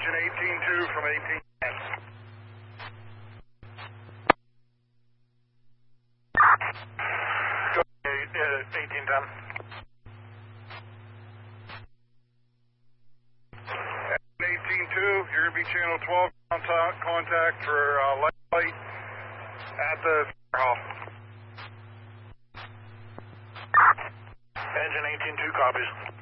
Engine 18-2 from 1810. Go 1810. 18-2, you're going to be channel 12 contact for light at the hall. Engine 18-2 copies.